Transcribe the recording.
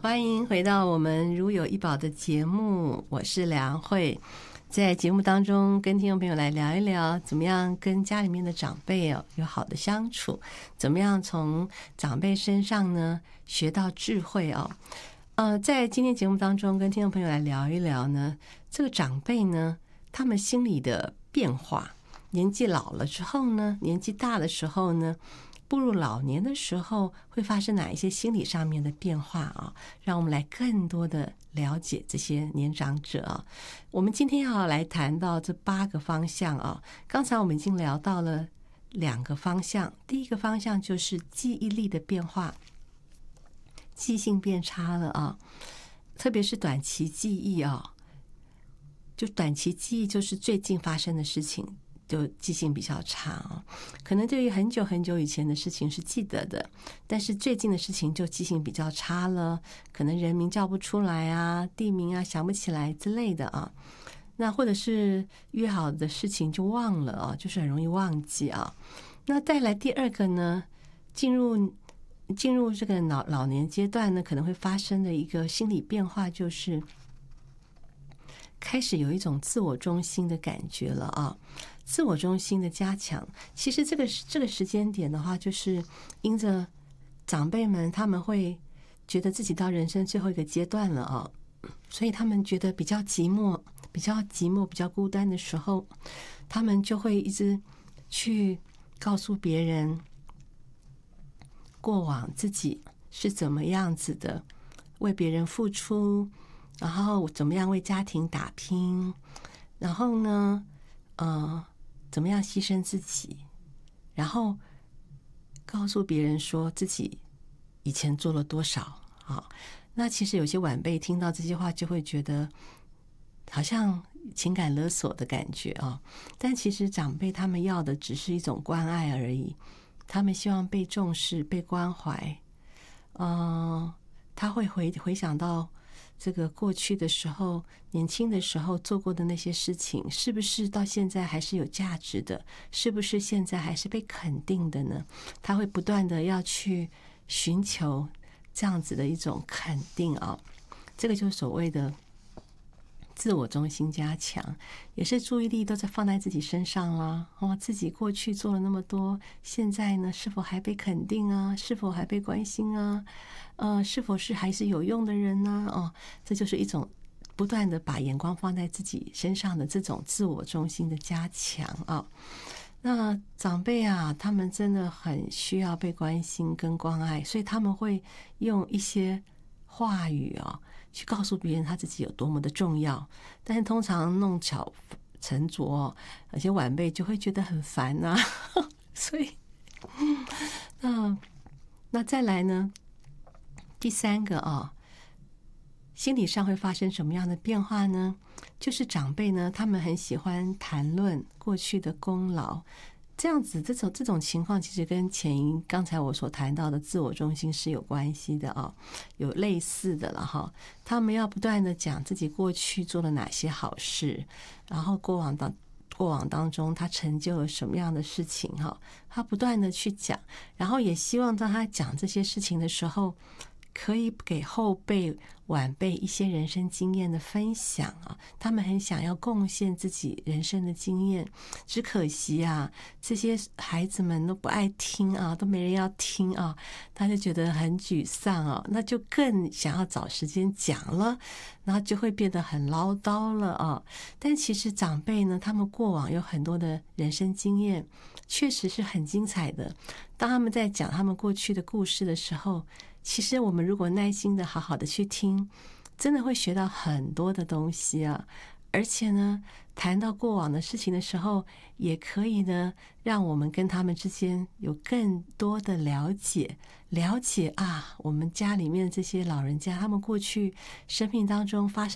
欢迎回到我们如有一宝的节目，我是梁慧。在节目当中跟听众朋友来聊一聊怎么样跟家里面的长辈有好的相处，怎么样从长辈身上呢学到智慧在今天节目当中跟听众朋友来聊一聊呢，这个长辈呢他们心理的变化，年纪老了之后呢，年纪大的时候呢，步入老年的时候会发生哪一些心理上面的变化让我们来更多的了解这些年长者我们今天要来谈到这8个方向刚才我们已经聊到了2个方向，第一个方向就是记忆力的变化，记性变差了特别是短期记忆就短期记忆就是最近发生的事情就记性比较差可能对于很久很久以前的事情是记得的，但是最近的事情就记性比较差了，可能人名叫不出来地名想不起来之类的那或者是约好的事情就忘了就是很容易忘记那再来第2个呢，进入这个老年阶段呢，可能会发生的一个心理变化就是开始有一种自我中心的感觉了自我中心的加强。其实这个时间点的话，就是因着长辈们他们会觉得自己到人生最后一个阶段了所以他们觉得比较寂寞比较孤单的时候，他们就会一直去告诉别人过往自己是怎么样子的为别人付出，然后怎么样为家庭打拼，然后呢怎么样牺牲自己，然后告诉别人说自己以前做了多少那其实有些晚辈听到这些话就会觉得好像情感勒索的感觉但其实长辈他们要的只是一种关爱而已，他们希望被重视被关怀他会回想到这个过去的时候，年轻的时候做过的那些事情，是不是到现在还是有价值的？是不是现在还是被肯定的呢？他会不断的要去寻求这样子的一种肯定这个就是所谓的自我中心加强，也是注意力都在放在自己身上啦自己过去做了那么多，现在呢是否还被肯定是否还被关心是否是还是有用的人呢这就是一种不断的把眼光放在自己身上的这种自我中心的加强那长辈他们真的很需要被关心跟关爱，所以他们会用一些话语去告诉别人他自己有多么的重要，但是通常弄巧成拙有些晚辈就会觉得很烦所以那再来呢，第3个心理上会发生什么样的变化呢？就是长辈呢，他们很喜欢谈论过去的功劳，这样子这种情况其实跟刚才我所谈到的自我中心是有关系的有类似的了他们要不断的讲自己过去做了哪些好事，然后过往当中他成就了什么样的事情他不断的去讲，然后也希望当他讲这些事情的时候，可以给后辈晚辈一些人生经验的分享他们很想要贡献自己人生的经验，只可惜这些孩子们都不爱听都没人要听他就觉得很沮丧那就更想要找时间讲了，然后就会变得很唠叨了但其实长辈呢，他们过往有很多的人生经验确实是很精彩的，当他们在讲他们过去的故事的时候，其实我们如果耐心的好好的去听，真的会学到很多的东西而且呢，谈到过往的事情的时候，也可以呢让我们跟他们之间有更多的了解我们家里面这些老人家他们过去生命当中发生